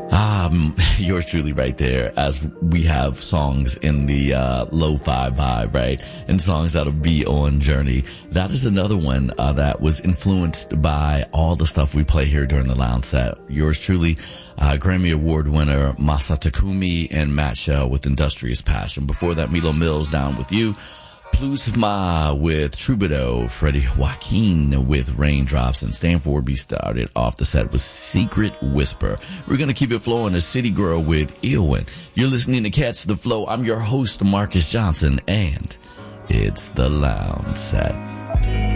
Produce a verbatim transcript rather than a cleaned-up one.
Um, yours truly right there, as we have songs in the, uh, lo-fi vibe, right? And songs that'll be on Journey. That is another one, uh, that was influenced by all the stuff we play here during the lounge set. Yours truly, uh, Grammy Award winner Masa Takumi and Matt Shell with Industrious Passion. Before that, Milo Mills, Down With You. Plus Ma with Troubadour, Freddie Joaquin with Raindrops, and Stanford B started off the set with Secret Whisper. We're going to keep it flowing to City Girl with Eowyn. You're listening to Catch the Flow. I'm your host, Marcus Johnson, and it's the Lounge Set.